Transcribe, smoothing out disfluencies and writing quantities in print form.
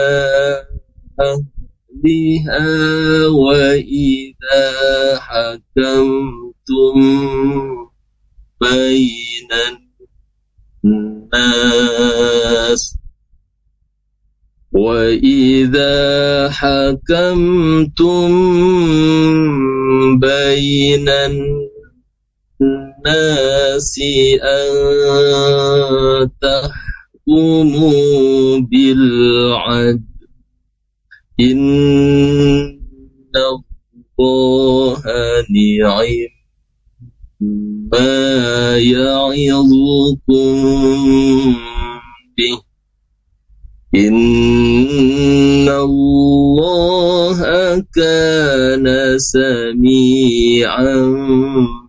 أهلها وإذا حكمتم بين الناس أن تحكموا بالعدل إن الله نعم ما يعظكم به إن الله كان سميعا